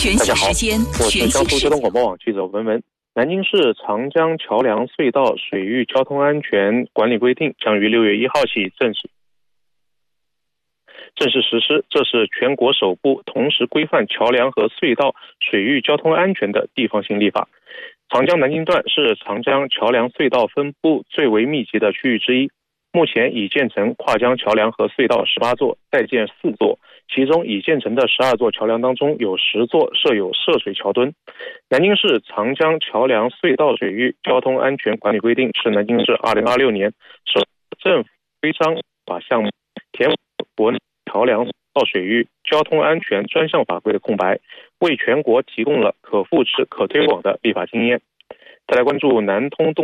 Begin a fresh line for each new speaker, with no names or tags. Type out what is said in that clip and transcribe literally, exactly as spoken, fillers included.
全息时间，
我是江苏交通广播网记者文文。南京市长江桥梁隧道水域交通安全管理规定将于六月一号起正式正式实施，这是全国首部同时规范桥梁和隧道水域交通安全的地方性立法。长江南京段是长江桥梁隧道分布最为密集的区域之一，目前已建成跨江桥梁和隧道十八座，在建四座，其中已建成的十二座桥梁当中有十座设有涉水桥墩。南京市长江桥梁隧道水域交通安全管理规定是南京市二零二六年首政府规章法项目填补国内桥梁隧道水域交通安全专项法规的空白，为全国提供了可复制可推广的立法经验。再来关注南通动